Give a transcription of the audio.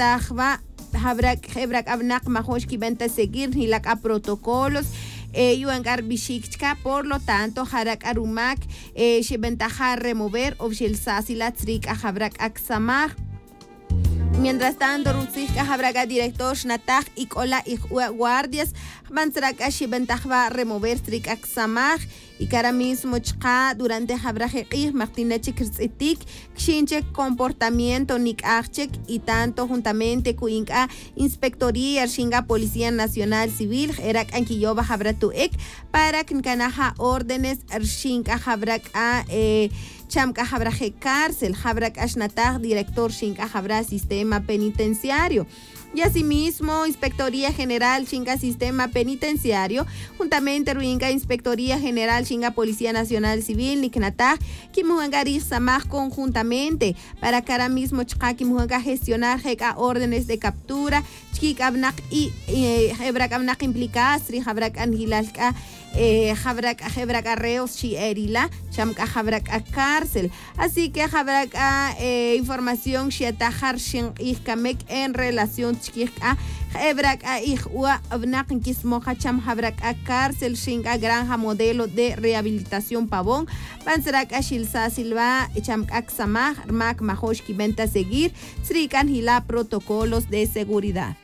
tajba hebrak abnak majoshki venta seguir hilak a protocolos yuangar bishikchka, por lo tanto harak arumak shiventaja remover ofshel sasila trik a habrak aksamaj. Mientras tanto, Rutzika Habraga director Nataj y Kola y guardias Mansraka Shibentaj va a remover Strik Aksamaj y cara mismo chka durante Habraje Martina Chikritik Kshinche comportamiento Nik Achek y tanto juntamente Kuinka Inspectoría Shinga Policía Nacional Civil Erak Ankiyoba Habratuek para Kinkanaja órdenes Shinga Habraka Chamka Habraje Cárcel, Habrak Ashnatag, director Shinka Habra Sistema Penitenciario. Y asimismo, Inspectoría General Shinga Sistema Penitenciario, juntamente Ruinga Inspectoría General Shinga Policía Nacional Civil, Niknatag, Kimuangari Samaj conjuntamente, para que ahora mismo Kimuanga gestionar órdenes de captura, Chik Abnak y Hebrak Abnak implicadas, Tri Habrak Angilalka. Habrak arreos chi erila chamka habrak a cárcel, así que habrak a información chi atajar shin ihkamek en relación chi a habrak a ihua abnak kismoja cham habrak a cárcel shin a granja modelo de rehabilitación pavón pansrak a shilsa silva chamka aksamah mak mahoshki venta seguir srikan hila protocolos de seguridad.